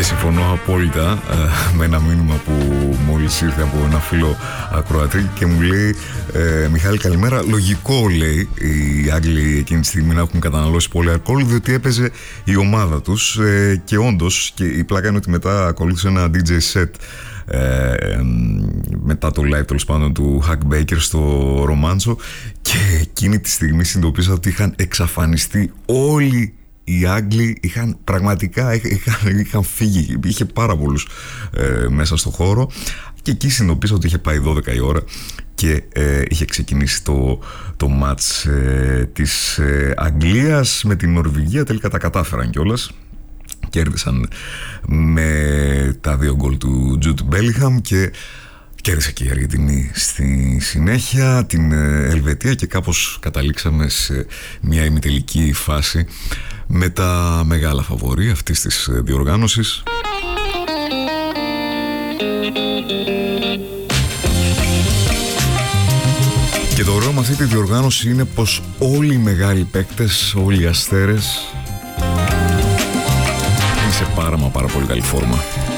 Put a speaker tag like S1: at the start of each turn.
S1: Και συμφωνώ απόλυτα με ένα μήνυμα που μόλις ήρθε από ένα φίλο ακροατή και μου λέει Μιχάλη καλημέρα, λογικό λέει οι Άγγλοι εκείνη τη στιγμή να έχουν καταναλώσει πολύ αλκοόλ διότι έπαιζε η ομάδα τους και όντως, και η πλάκα είναι ότι μετά ακολούθησε ένα DJ set μετά το live τέλος πάντων του Hack Baker στο Ρομάντσο και εκείνη τη στιγμή συνειδητοποίησα ότι είχαν εξαφανιστεί όλοι οι Άγγλοι, πραγματικά είχαν φύγει, είχε πάρα πολλούς μέσα στο χώρο και εκεί συνειδητοποίησα ότι είχε πάει 12 η ώρα και είχε ξεκινήσει το μάτς της Αγγλίας με την Νορβηγία. Τελικά τα κατάφεραν κιόλας, κέρδισαν με τα 2 γκολ του Jude Bellingham και κέρδισε και η Αργεντινή στη συνέχεια την Ελβετία και κάπως καταλήξαμε σε μια ημιτελική φάση με τα μεγάλα φαβορί αυτής της διοργάνωσης. Και το ωραίο με αυτή τη διοργάνωση είναι πως όλοι οι μεγάλοι παίκτες, όλοι οι αστέρες είναι σε πάρα πολύ καλή φόρμα.